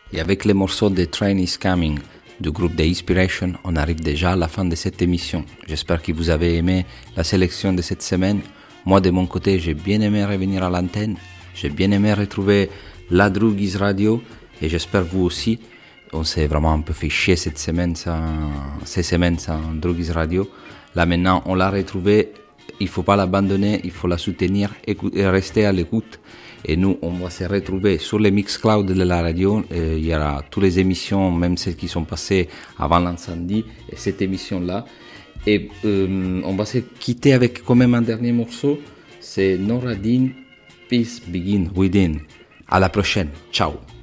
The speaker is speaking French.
Et avec les morceaux de Train is Coming du groupe The Inspiration, on arrive déjà à la fin de cette émission. J'espère que vous avez aimé la sélection de cette semaine. Moi, de mon côté, j'ai bien aimé revenir à l'antenne. J'ai bien aimé retrouver la Drugis Radio. Et j'espère vous aussi. On s'est vraiment un peu fait chier ces semaines sans Drugis Radio. Là, maintenant, on l'a retrouvé. Il ne faut pas l'abandonner, il faut la soutenir et rester à l'écoute. Et nous, on va se retrouver sur les Mixcloud de la radio. Il y aura toutes les émissions, même celles qui sont passées avant l'incendie, et cette émission-là. Et on va se quitter avec quand même un dernier morceau. C'est Noradine, Peace Begin Within. À la prochaine. Ciao.